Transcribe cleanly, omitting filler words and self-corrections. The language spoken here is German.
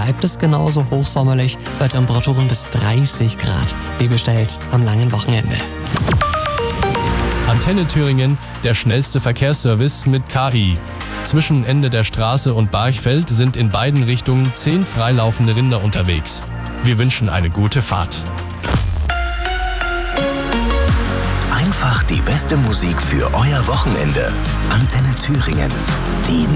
bleibt es genauso hochsommerlich bei Temperaturen bis 30 Grad, wie bestellt am langen Wochenende. Antenne Thüringen, der schnellste Verkehrsservice mit KI. Zwischen Ende der Straße und Barchfeld sind in beiden Richtungen 10 freilaufende Rinder unterwegs. Wir wünschen eine gute Fahrt. Einfach die beste Musik für euer Wochenende. Antenne Thüringen. Die